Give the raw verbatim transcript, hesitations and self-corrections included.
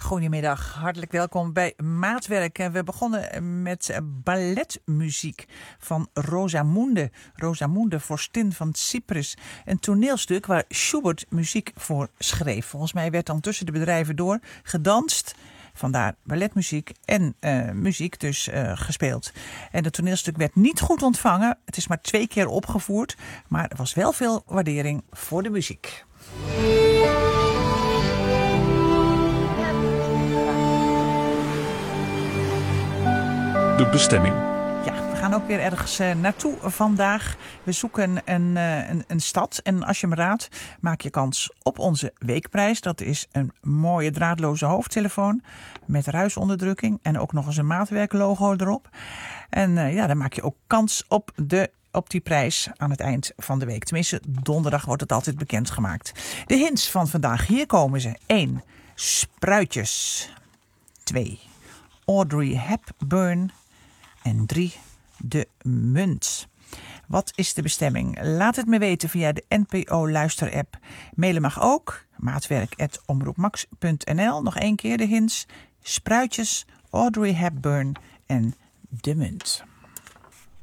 Goedemiddag, hartelijk welkom bij Maatwerk. We begonnen met balletmuziek van Rosamunde. Rosamunde, vorstin van Cyprus. Een toneelstuk waar Schubert muziek voor schreef. Volgens mij werd dan tussen de bedrijven door gedanst. Vandaar balletmuziek en uh, muziek dus uh, gespeeld. En het toneelstuk werd niet goed ontvangen. Het is maar twee keer opgevoerd. Maar er was wel veel waardering voor de muziek. De bestemming. Ja, we gaan ook weer ergens uh, naartoe vandaag. We zoeken een, uh, een, een stad. En als je me raadt, maak je kans op onze weekprijs. Dat is een mooie draadloze hoofdtelefoon met ruisonderdrukking. En ook nog eens een Maatwerk-logo erop. En uh, ja, dan maak je ook kans op, de, op die prijs aan het eind van de week. Tenminste, donderdag wordt het altijd bekendgemaakt. De hints van vandaag, hier komen ze. één. Spruitjes. twee. Audrey Hepburn. En drie, de munt. Wat is de bestemming? Laat het me weten via de N P O-luisterapp. Mailen mag ook. maatwerk apenstaartje omroepmax punt n l. Nog één keer de hints. Spruitjes, Audrey Hepburn en de munt.